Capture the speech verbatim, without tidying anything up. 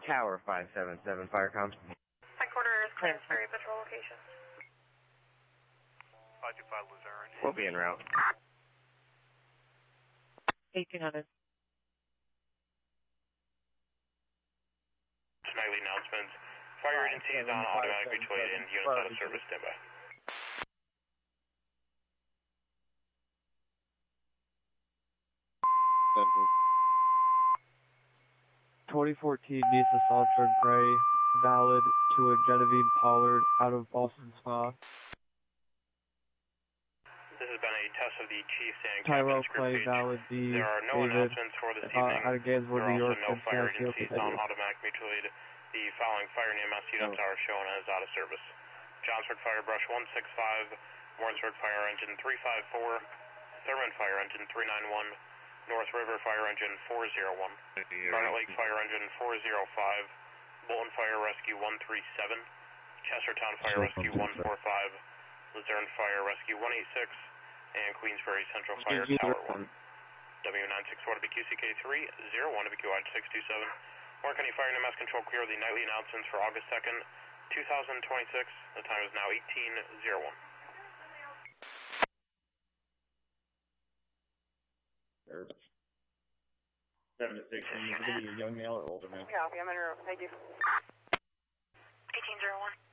Tower five seven seven, Firecom. Headquarters, Clansbury Patrol locations. five two five Luzerne. We'll be en route. eighteen hundred. Nightly announcements. Fire agencies on automatic mutual aid and units out of service standby. twenty fourteen Nissan Saltburn Prey, valid to a Genevieve Pollard out of Boston Spa. This has been a test of the Chiefs and Tyrell Captain's Clay, group page. valid B. There are no David, announcements for this uh, evening. out of Gainsborough, There are New also York, no and fire Seattle, agencies on Pennsylvania. automatic mutual aid. The following fire and E M S units Oh. are shown as out of service. Johnsford Fire Brush one six five, Warrensburg Fire Engine three five four, Thurman Fire Engine three nine one, North River Fire Engine four zero one, Garnet Lake Fire Engine four zero five, Bolton Fire Rescue one three seven, Chestertown Fire Rescue one four five, Luzerne Fire Rescue one eight six, and Queensbury Central Fire Tower one. W nine six four to B Q C K three zero one to B Q I six two seven. Warren County Fire and E M S Control clear the nightly announcements for August second, two thousand twenty-six. The time is now eighteen oh one. Seven to sixteen. Is it a young male or older male? Yeah, I'm in room. Thank you. eighteen oh one.